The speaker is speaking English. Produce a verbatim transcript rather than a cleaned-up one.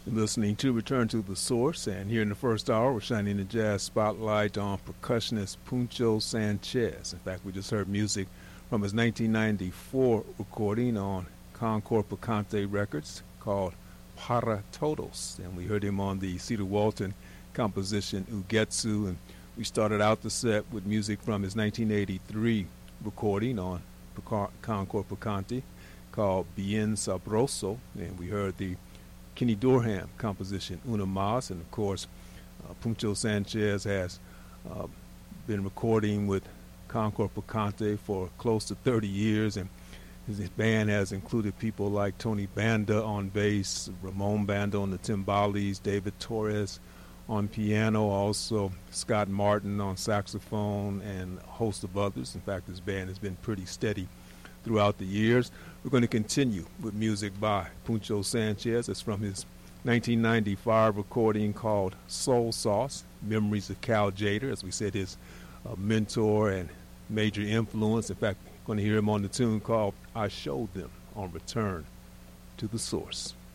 Listening to Return to the Source, and here in the first hour, we're shining the jazz spotlight on percussionist Puncho Sanchez. In fact, we just heard music from his nineteen ninety-four recording on Concord Picante Records called Para Todos, and we heard him on the Cedar Walton composition Ugetsu, and we started out the set with music from his nineteen eighty-three recording on Concord Picante called Bien Sabroso, and we heard the Kenny Dorham composition Una Mas, and of course uh, Puncho Sanchez has uh, been recording with Concord Picante for close to thirty years, and his, his band has included people like Tony Banda on bass, Ramon Banda on the timbales, David Torres on piano, also Scott Martin on saxophone, and a host of others. In fact, his band has been pretty steady throughout the years. We're going to continue with music by Puncho Sanchez. It's from his nineteen ninety-five recording called Soul Sauce, Memories of Cal Tjader, as we said, his uh, mentor and major influence. In fact, we're going to hear him on the tune called I Showed Them on Return to the Source.